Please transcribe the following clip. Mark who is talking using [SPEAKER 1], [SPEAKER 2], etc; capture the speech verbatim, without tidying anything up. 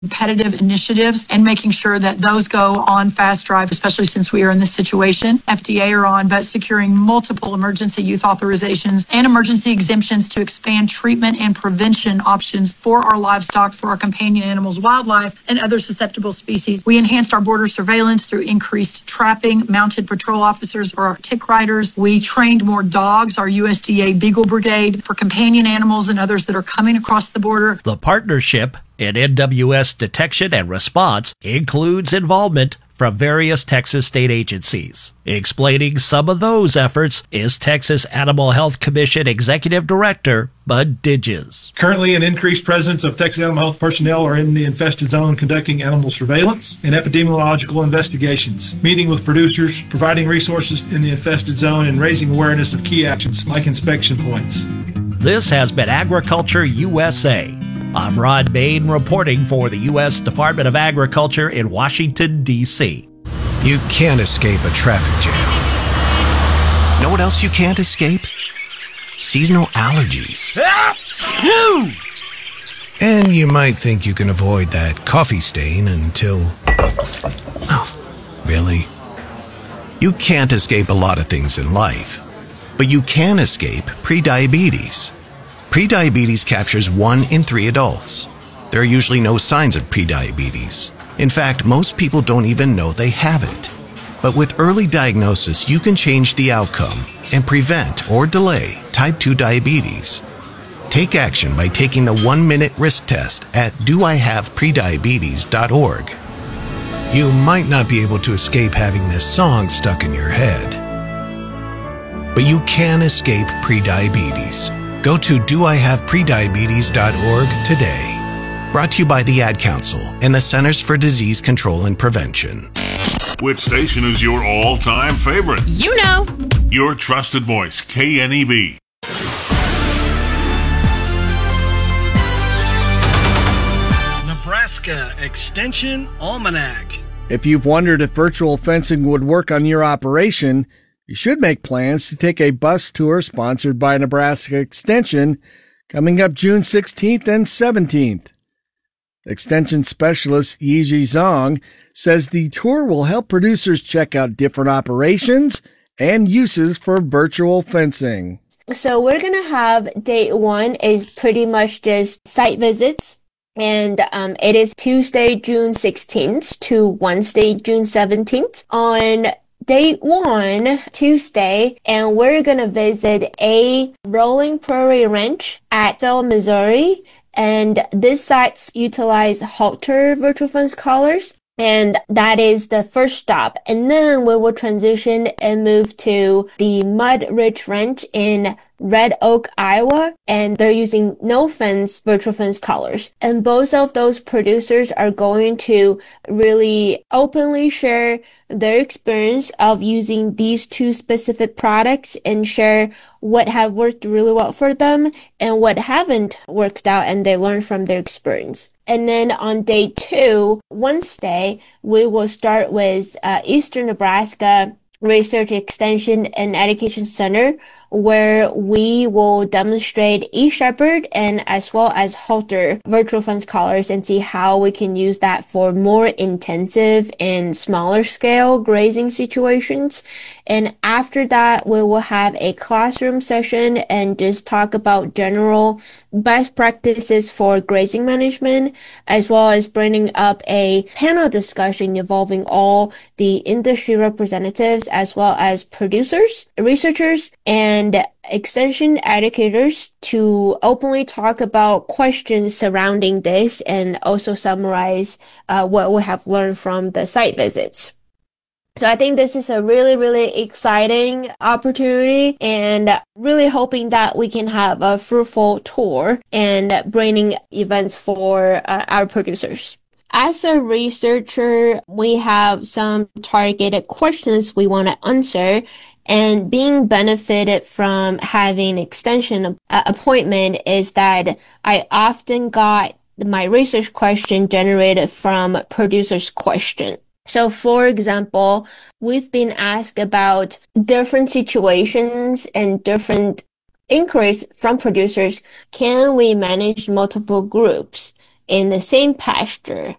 [SPEAKER 1] competitive initiatives and making sure that those go on fast drive, especially since we are in this situation. F D A are on, but securing multiple emergency use authorizations and emergency exemptions to expand treatment and prevention options for our livestock, for our companion animals, wildlife, and other susceptible species. We enhanced our border surveillance through increased trapping, mounted patrol officers for our tick riders. We trained more dogs, our U S D A Beagle Brigade, for companion animals and others that are coming across the border.
[SPEAKER 2] The partnership in N W S detection and response includes involvement from various Texas state agencies. Explaining some of those efforts is Texas Animal Health Commission Executive Director Bud Digges.
[SPEAKER 3] Currently, an increased presence of Texas Animal Health personnel are in the infested zone conducting animal surveillance and epidemiological investigations, meeting with producers, providing resources in the infested zone, and raising awareness of key actions like inspection points.
[SPEAKER 2] This has been Agriculture U S A. I'm Rod Bain reporting for the U S Department of Agriculture in Washington, D C
[SPEAKER 4] You can't escape a traffic jam. Know what else you can't escape? Seasonal allergies. And you might think you can avoid that coffee stain until... Oh, really? You can't escape a lot of things in life, but you can escape prediabetes. Prediabetes captures one in three adults. There are usually no signs of prediabetes. In fact, most people don't even know they have it. But with early diagnosis, you can change the outcome and prevent or delay type two diabetes. Take action by taking the one-minute risk test at do I have prediabetes dot org. You might not be able to escape having this song stuck in your head, but you can escape prediabetes. Go to do I have prediabetes dot org today. Brought to you by the Ad Council and the Centers for Disease Control and Prevention.
[SPEAKER 5] Which station is your all-time favorite?
[SPEAKER 6] You know.
[SPEAKER 5] Your trusted voice, K N E B.
[SPEAKER 7] Nebraska Extension Almanac.
[SPEAKER 8] If you've wondered if virtual fencing would work on your operation, you should make plans to take a bus tour sponsored by Nebraska Extension coming up June sixteenth and seventeenth. Extension specialist Yiji Zhang says the tour will help producers check out different operations and uses for virtual fencing.
[SPEAKER 9] So we're going to have day one is pretty much just site visits. And um, it is Tuesday, June sixteenth to Wednesday, June seventeenth. On day one, Tuesday, and we're going to visit a rolling prairie ranch at Phil, Missouri. And these sites utilize Halter virtual fence collars. And that is the first stop. And then we will transition and move to the Mud Ridge Ranch in Red Oak, Iowa, and they're using no fence virtual fence collars. And both of those producers are going to really openly share their experience of using these two specific products and share what have worked really well for them and what haven't worked out, and they learn from their experience. And then on day two, Wednesday, we will start with uh, Eastern Nebraska Research Extension and Education Center, where we will demonstrate eShepherd and as well as Halter virtual fence collars and see how we can use that for more intensive and smaller scale grazing situations. And after that, we will have a classroom session and just talk about general best practices for grazing management, as well as bringing up a panel discussion involving all the industry representatives, as well as producers, researchers, and and extension educators to openly talk about questions surrounding this and also summarize uh, what we have learned from the site visits. So I think this is a really, really exciting opportunity and really hoping that we can have a fruitful tour and bringing events for uh, our producers. As a researcher, we have some targeted questions we want to answer. And being benefited from having extension uh, appointment is that I often got my research question generated from producer's question. So for example, we've been asked about different situations and different inquiries from producers. Can we manage multiple groups? in the same pasture.